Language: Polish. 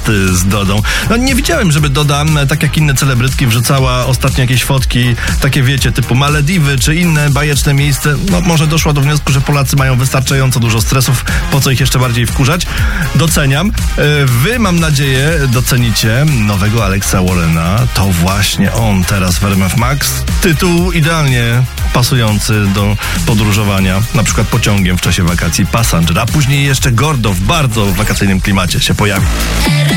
z Dodą. No nie widziałem, żeby Doda, tak jak inne celebrytki, wrzucała ostatnio jakieś fotki, takie wiecie, typu Malediwy czy inne bajeczne miejsce. No może doszła do wniosku, że Polacy mają wystarczająco dużo stresów, po co ich jeszcze bardziej wkurzać. Doceniam. Wy, mam nadzieję, docenicie nowego Alexa Warrena. To właśnie on teraz w RMF Max. Tytuł idealnie pasujący do podróżowania, na przykład pociągiem w czasie wakacji, Passenger, a później jeszcze Gordo w bardzo wakacyjnym klimacie się pojawi.